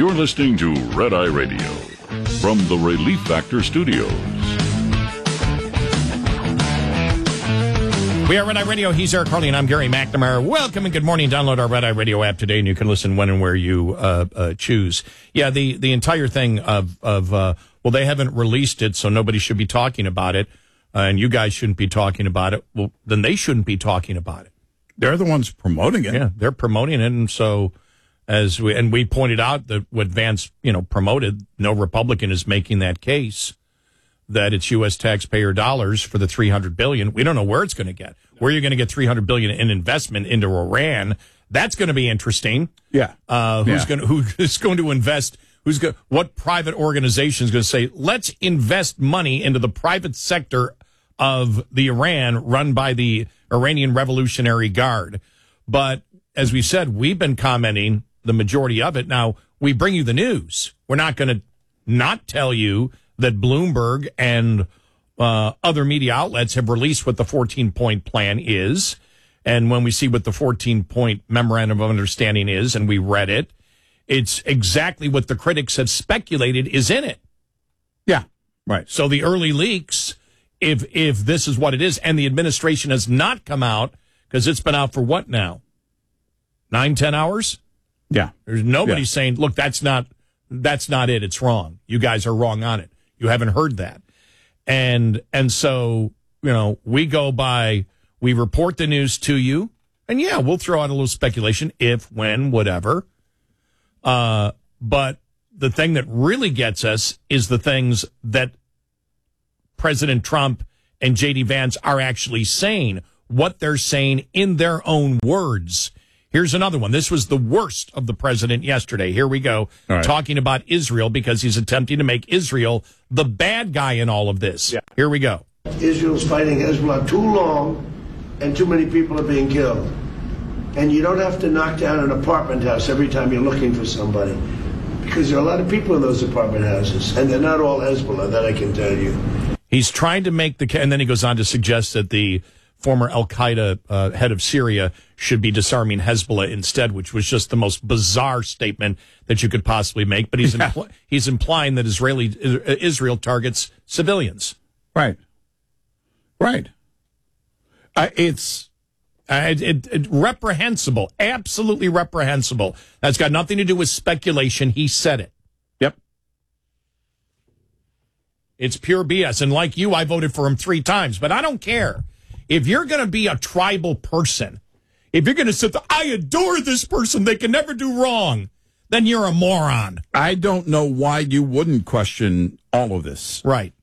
You're listening to Red Eye Radio from the Relief Factor Studios. We are Red Eye Radio. He's Eric Harley, and I'm Gary McNamara. Welcome and good morning. Download our Red Eye Radio app today, and you can listen when and where you choose. Yeah, the entire thing of well, they haven't released it, so nobody should be talking about it, and you guys shouldn't be talking about it. Well, then they shouldn't be talking about it. They're the ones promoting it. Yeah, they're promoting it, and so we pointed out that what Vance promoted, no Republican is making that case that it's U.S. taxpayer dollars for the $300 billion. We don't know where it's going to get. Where you're going to get $300 billion in investment into Iran? That's going to be interesting. Yeah. Who is going to invest? What private organization is going to say, let's invest money into the private sector of the Iran run by the Iranian Revolutionary Guard? But as we said, we've been commenting the majority of it. Now, we bring you the news. We're not going to not tell you that Bloomberg and other media outlets have released what the 14-point plan is. And when we see what the 14-point memorandum of understanding is, and we read it, it's exactly what the critics have speculated is in it. Yeah, right. So the early leaks, if this is what it is, and the administration has not come out, because it's been out for what now? 9-10 hours? Yeah. There's nobody saying, look, that's not it. It's wrong. You guys are wrong on it. You haven't heard that. And so, we go by, we report the news to you, and yeah, we'll throw out a little speculation, if, when, whatever. But the thing that really gets us is the things that President Trump and J.D. Vance are actually saying, what they're saying in their own words. Here's another one. This was the worst of the president yesterday. Here we go. Right. Talking about Israel because he's attempting to make Israel the bad guy in all of this. Yeah. Here we go. Israel's fighting Hezbollah too long and too many people are being killed. And you don't have to knock down an apartment house every time you're looking for somebody, because there are a lot of people in those apartment houses, and they're not all Hezbollah, that I can tell you. He's trying to make and then he goes on to suggest that the former al-Qaeda head of Syria should be disarming Hezbollah instead, which was just the most bizarre statement that you could possibly make. But he's implying that Israel targets civilians. Right. Right. It's reprehensible, absolutely reprehensible. That's got nothing to do with speculation. He said it. Yep. It's pure BS. And like you, I voted for him 3 times, but I don't care. If you're going to be a tribal person, if you're going to sit there, I adore this person, they can never do wrong, then you're a moron. I don't know why you wouldn't question all of this. Right.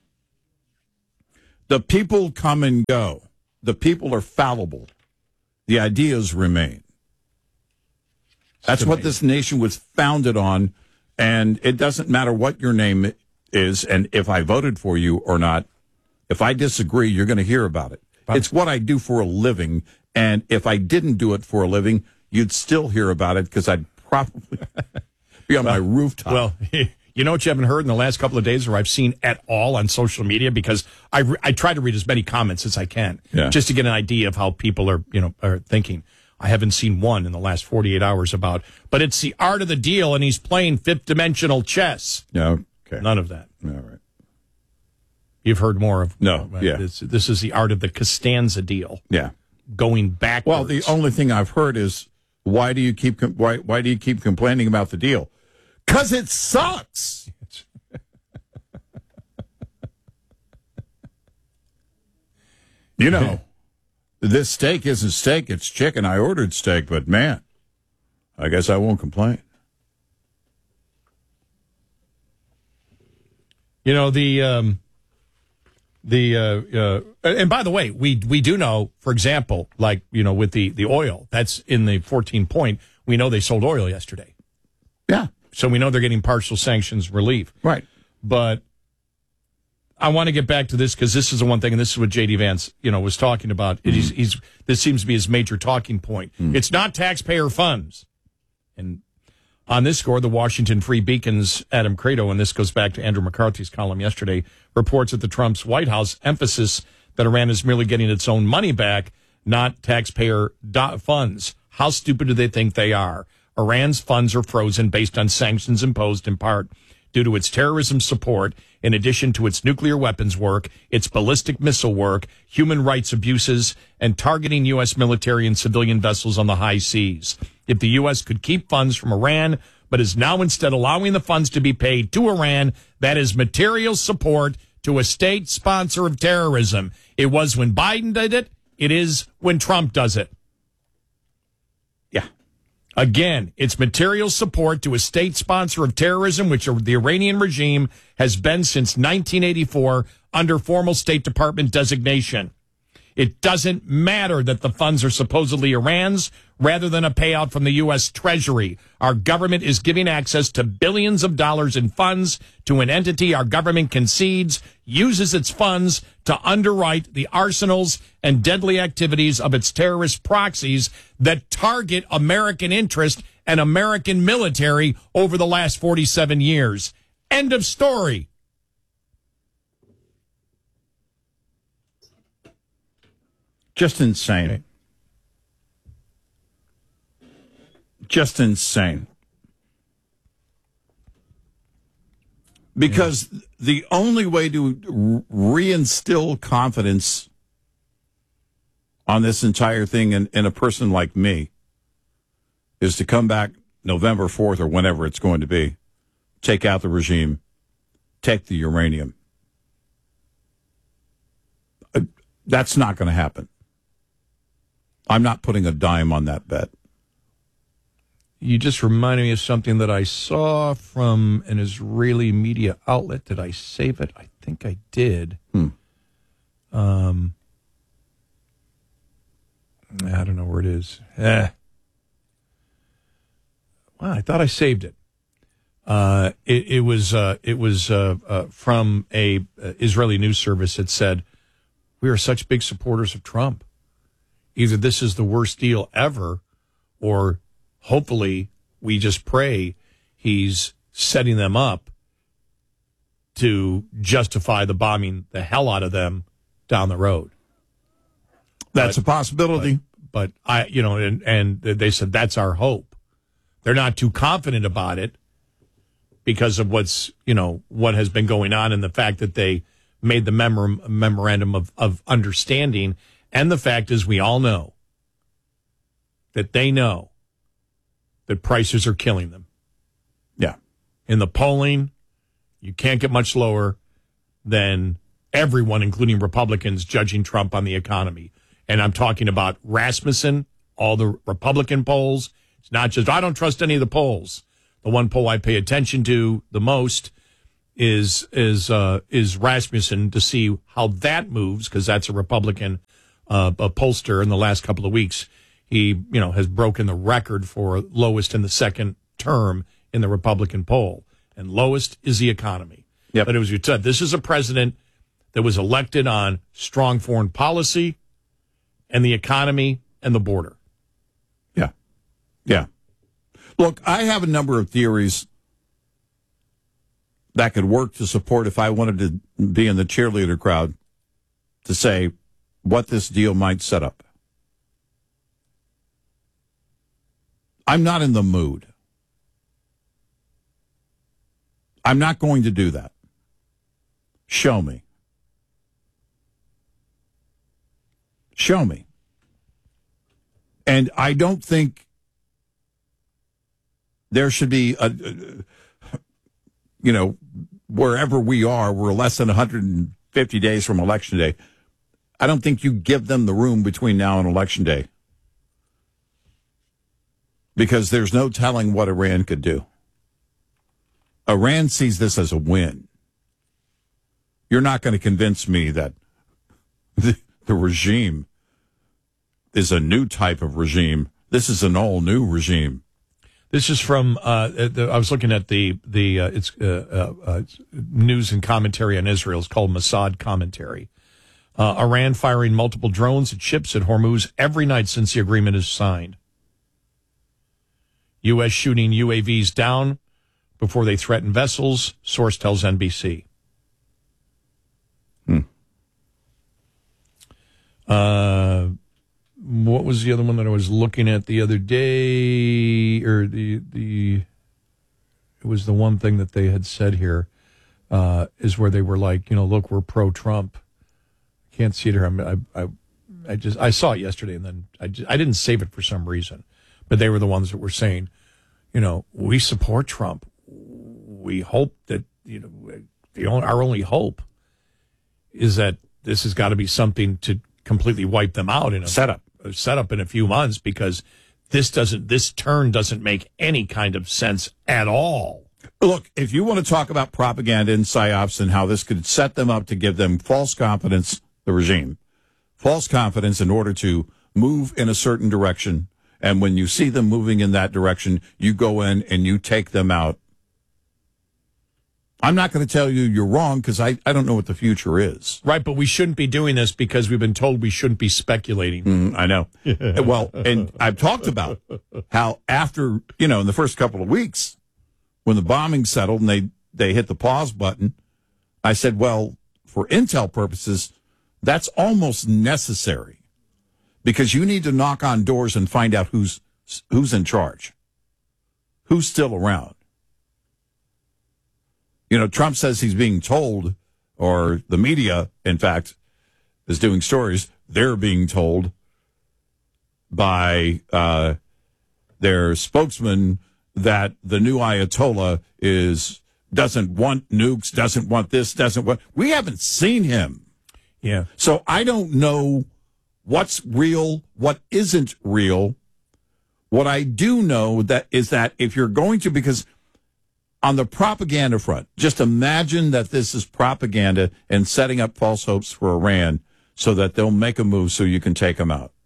The people come and go. The people are fallible. The ideas remain. That's what this nation was founded on, and it doesn't matter what your name is, and if I voted for you or not. If I disagree, you're going to hear about it. It's what I do for a living, and if I didn't do it for a living, you'd still hear about it because I'd probably be on my rooftop. Well, you know what you haven't heard in the last couple of days, or I've seen at all on social media, because I try to read as many comments as I can, just to get an idea of how people are thinking. I haven't seen one in the last 48 hours about, but it's the art of the deal, and he's playing fifth-dimensional chess. Yeah, okay. None of that. All right. You've heard more of This is the art of the Costanza deal. Yeah, going backwards. Well, the only thing I've heard is why do you keep complaining about the deal? 'Cause it sucks. This steak isn't steak; it's chicken. I ordered steak, but man, I guess I won't complain. And by the way, we do know, for example, like, with the oil, that's in the 14-point, we know they sold oil yesterday. Yeah. So we know they're getting partial sanctions relief. Right. But I want to get back to this because this is the one thing, and this is what J.D. Vance, was talking about. This seems to be his major talking point. It's not taxpayer funds. And on this score, the Washington Free Beacon's Adam Credo, and this goes back to Andrew McCarthy's column yesterday, reports that the Trump's White House emphasis that Iran is merely getting its own money back, not taxpayer funds. How stupid do they think they are? Iran's funds are frozen based on sanctions imposed in part due to its terrorism support, in addition to its nuclear weapons work, its ballistic missile work, human rights abuses, and targeting U.S. military and civilian vessels on the high seas. If the U.S. could keep funds from Iran, but is now instead allowing the funds to be paid to Iran, that is material support to a state sponsor of terrorism. It was when Biden did it. It is when Trump does it. Yeah. Again, it's material support to a state sponsor of terrorism, which the Iranian regime has been since 1984 under formal State Department designation. It doesn't matter that the funds are supposedly Iran's rather than a payout from the U.S. Treasury. Our government is giving access to billions of dollars in funds to an entity our government concedes uses its funds to underwrite the arsenals and deadly activities of its terrorist proxies that target American interest and American military over the last 47 years. End of story. Just insane. Okay. Just insane. Because the only way to reinstill confidence on this entire thing in a person like me is to come back November 4th or whenever it's going to be, take out the regime, take the uranium. That's not going to happen. I'm not putting a dime on that bet. You just reminded me of something that I saw from an Israeli media outlet. Did I save it? I think I did. I don't know where it is. Well, I thought I saved it. It was from a Israeli news service that said, "We are such big supporters of Trump. Either this is the worst deal ever, or hopefully we just pray he's setting them up to justify the bombing the hell out of them down the road." That's a possibility. But and they said that's our hope. They're not too confident about it because of what has been going on, and the fact that they made the memorandum of understanding. And the fact is, we all know that they know that prices are killing them. Yeah. In the polling, you can't get much lower than everyone, including Republicans, judging Trump on the economy. And I'm talking about Rasmussen, all the Republican polls. It's not just, I don't trust any of the polls. The one poll I pay attention to the most is Rasmussen, to see how that moves, because that's a Republican a pollster in the last couple of weeks. He, has broken the record for lowest in the second term in the Republican poll. And lowest is the economy. Yep. But as you said, this is a president that was elected on strong foreign policy and the economy and the border. Yeah. Yeah. Look, I have a number of theories that could work to support, if I wanted to be in the cheerleader crowd, to say what this deal might set up. I'm not in the mood. I'm not going to do that. Show me. Show me. And I don't think there should be wherever we are, we're less than 150 days from Election Day. I don't think you give them the room between now and Election Day, because there's no telling what Iran could do. Iran sees this as a win. You're not going to convince me that the regime is a new type of regime. This is an all-new regime. This is from, I was looking at the news and commentary on Israel. It's called Mossad Commentary. Iran firing multiple drones at ships at Hormuz every night since the agreement is signed. U.S. shooting UAVs down before they threaten vessels, source tells NBC. what was the other one that I was looking at the other day? Or it was the one thing that they had said here, is where they were like, look, we're pro-Trump. Can't see it here. I saw it yesterday, and then I didn't save it for some reason. But they were the ones that were saying, we support Trump. We hope that, our only hope is that this has got to be something to completely wipe them out in a setup in a few months, because this turn doesn't make any kind of sense at all. Look, if you want to talk about propaganda and psyops and how this could set them up to give them false confidence, the regime, false confidence in order to move in a certain direction, and when you see them moving in that direction, you go in and you take them out. I'm not going to tell you you're wrong, because I don't know what the future is. Right, but we shouldn't be doing this because we've been told we shouldn't be speculating. I know. Well, and I've talked about how after, in the first couple of weeks, when the bombing settled and they hit the pause button, I said, well, for intel purposes, that's almost necessary, because you need to knock on doors and find out who's in charge, who's still around. Trump says he's being told, or the media, in fact, is doing stories. They're being told by their spokesman that the new Ayatollah doesn't want nukes, doesn't want this, doesn't want. We haven't seen him. Yeah. So I don't know what's real, what isn't real. What I do know is that if you're going to, because on the propaganda front, just imagine that this is propaganda and setting up false hopes for Iran so that they'll make a move so you can take them out.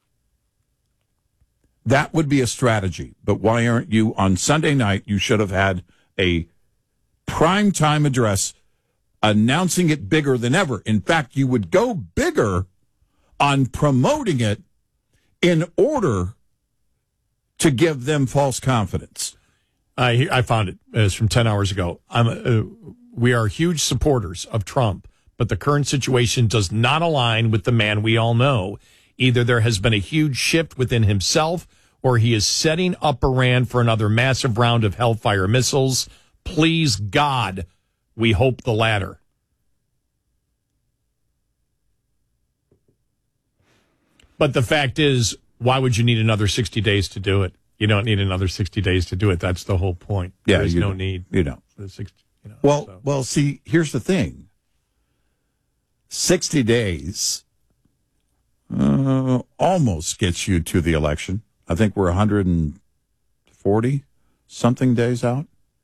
That would be a strategy. But why aren't you, on Sunday night, you should have had a primetime address announcing it bigger than ever. In fact, you would go bigger on promoting it in order to give them false confidence. I found it. It's from 10 hours ago. We are huge supporters of Trump, but the current situation does not align with the man we all know. Either there has been a huge shift within himself, or he is setting up Iran for another massive round of Hellfire missiles. Please, God, we hope the latter. But the fact is, why would you need another 60 days to do it? You don't need another 60 days to do it. That's the whole point. Yeah, there's no need. You don't. For the 60, Well, see, here's the thing. 60 days almost gets you to the election. I think we're 140 something days out.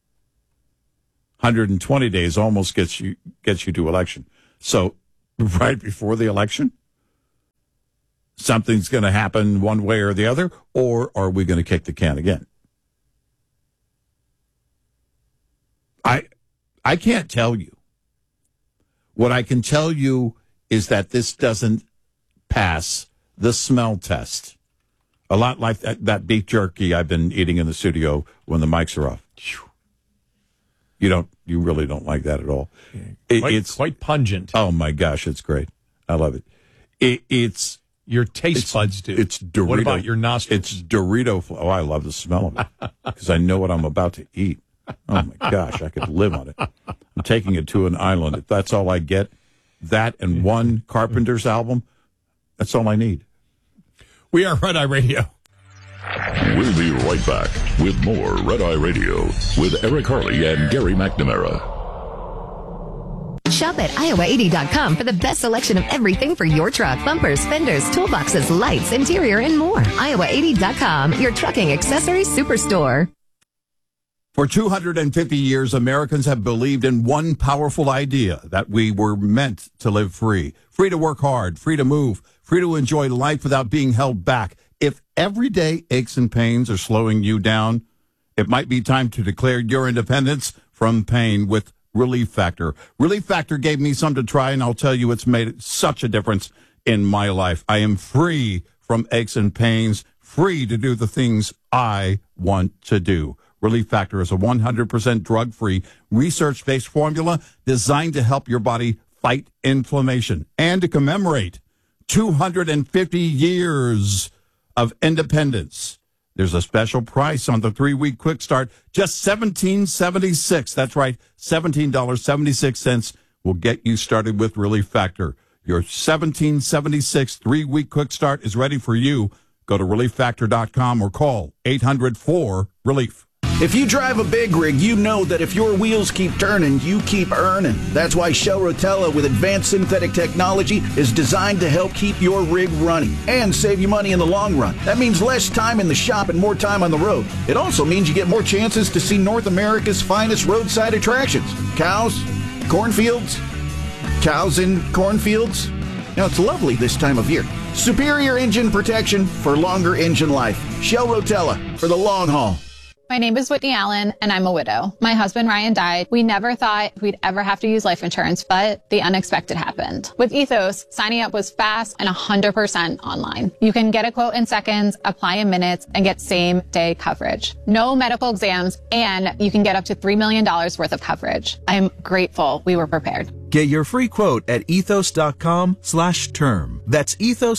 120 days almost gets you to election. So right before the election, something's going to happen one way or the other, or are we going to kick the can again? I can't tell you. What I can tell you is that this doesn't pass the smell test. A lot like that beef jerky I've been eating in the studio when the mics are off. You really don't like that at all. It's quite pungent. Oh my gosh, it's great. I love it. It's your taste buds do. It's Dorito. What about your nostrils? It's Dorito. Oh, I love the smell of it because I know what I'm about to eat. Oh my gosh, I could live on it. I'm taking it to an island. If that's all I get, that and one Carpenter's album, that's all I need. We are Red Eye Radio. We'll be right back with more Red Eye Radio with Eric Harley and Gary McNamara. Shop at iowa80.com for the best selection of everything for your truck. Bumpers, fenders, toolboxes, lights, interior, and more. iowa80.com, your trucking accessories superstore. For 250 years, Americans have believed in one powerful idea, that we were meant to live free. Free to work hard, free to move, free to enjoy life without being held back. If everyday aches and pains are slowing you down, it might be time to declare your independence from pain with Relief Factor. Relief Factor gave me some to try, and I'll tell you, it's made such a difference in my life. I am free from aches and pains, free to do the things I want to do. Relief Factor is a 100% drug-free, research-based formula designed to help your body fight inflammation. And to commemorate 250 years of independence. There's a special price on the 3-week quick start, just $17.76. That's right, $17.76 will get you started with Relief Factor. Your $17.76 3-week quick start is ready for you. Go to relieffactor.com or call 800-4-RELIEF. If you drive a big rig, you know that if your wheels keep turning, you keep earning. That's why Shell Rotella with advanced synthetic technology is designed to help keep your rig running and save you money in the long run. That means less time in the shop and more time on the road. It also means you get more chances to see North America's finest roadside attractions. Cows, cornfields, cows in cornfields. Now, it's lovely this time of year. Superior engine protection for longer engine life. Shell Rotella for the long haul. My name is Whitney Allen, and I'm a widow. My husband, Ryan, died. We never thought we'd ever have to use life insurance, but the unexpected happened. With Ethos, signing up was fast and 100% online. You can get a quote in seconds, apply in minutes, and get same-day coverage. No medical exams, and you can get up to $3 million worth of coverage. I'm grateful we were prepared. Get your free quote at ethos.com/term. That's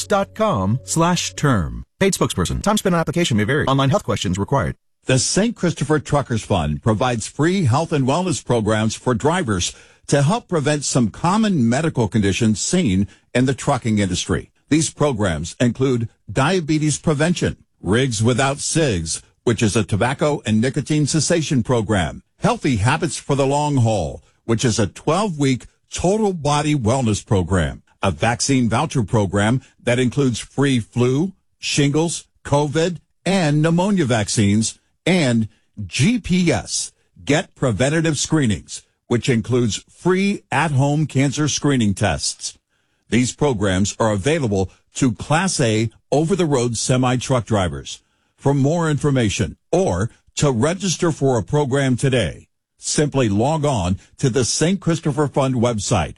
ethos.com/term. Paid spokesperson. Time spent on application may vary. Online health questions required. The St. Christopher Truckers Fund provides free health and wellness programs for drivers to help prevent some common medical conditions seen in the trucking industry. These programs include diabetes prevention, Rigs Without Cigs, which is a tobacco and nicotine cessation program, Healthy Habits for the Long Haul, which is a 12-week total body wellness program, a vaccine voucher program that includes free flu, shingles, COVID, and pneumonia vaccines, and GPS, Get Preventative Screenings, which includes free at-home cancer screening tests. These programs are available to Class A over-the-road semi-truck drivers. For more information or to register for a program today, simply log on to the St. Christopher Fund website,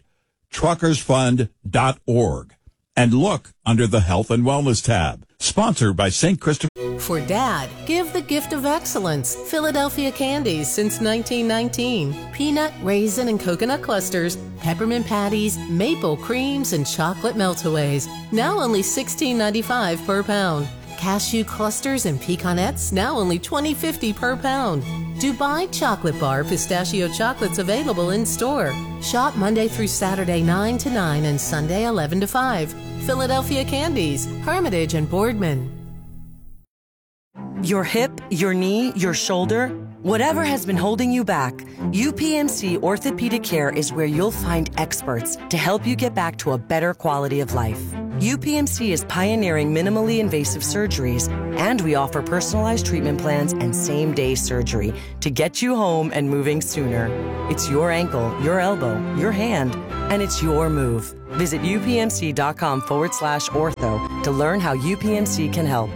truckersfund.org, and look under the Health and Wellness tab. Sponsored by St. Christopher. For Dad, give the gift of excellence. Philadelphia Candies since 1919. Peanut, raisin, and coconut clusters, peppermint patties, maple creams, and chocolate meltaways. Now only $16.95 per pound. Cashew clusters and pecanettes, now only $20.50 per pound. Dubai Chocolate Bar pistachio chocolates available in store. Shop Monday through Saturday 9 to 9 and Sunday 11 to 5. Philadelphia Candies, Hermitage and Boardman. Your hip, your knee, your shoulder, whatever has been holding you back, UPMC Orthopedic Care is where you'll find experts to help you get back to a better quality of life. UPMC is pioneering minimally invasive surgeries, and we offer personalized treatment plans and same-day surgery to get you home and moving sooner. It's your ankle, your elbow, your hand, and it's your move. Visit upmc.com/ortho to learn how UPMC can help.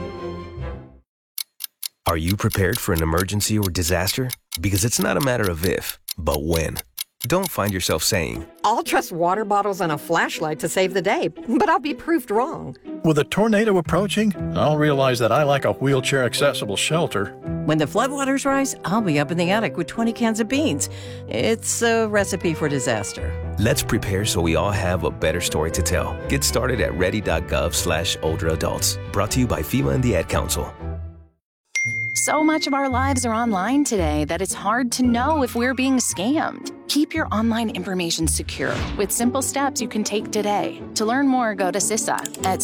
Are you prepared for an emergency or disaster? Because it's not a matter of if, but when. Don't find yourself saying, I'll trust water bottles and a flashlight to save the day, but I'll be proved wrong. With a tornado approaching, I'll realize that I lack a wheelchair-accessible shelter. When the floodwaters rise, I'll be up in the attic with 20 cans of beans. It's a recipe for disaster. Let's prepare so we all have a better story to tell. Get started at ready.gov/older adults. Brought to you by FEMA and the Ad Council. So much of our lives are online today that it's hard to know if we're being scammed. Keep your online information secure with simple steps you can take today. To learn more, go to CISA at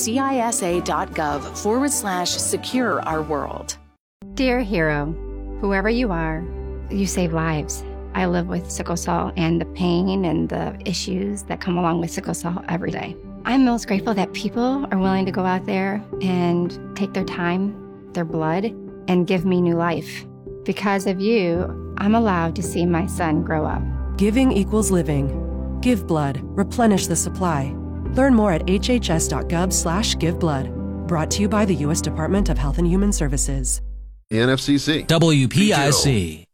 CISA.gov/secure our world. Dear hero, whoever you are, you save lives. I live with sickle cell and the pain and the issues that come along with sickle cell every day. I'm most grateful that people are willing to go out there and take their time, their blood, and give me new life. Because of you, I'm allowed to see my son grow up. Giving equals living. Give blood. Replenish the supply. Learn more at hhs.gov/giveblood. Brought to you by the U.S. Department of Health and Human Services. NFCC. WPIC.